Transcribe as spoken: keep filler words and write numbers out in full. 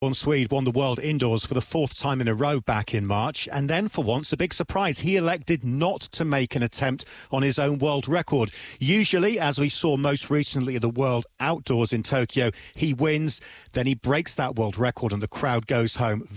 One Swede won the world indoors for the fourth time in a row back in March, and then for once a big surprise. He elected not to make an attempt on his own world record. Usually, as we saw most recently at the World Outdoors in Tokyo, he wins, then he breaks that world record and the crowd goes home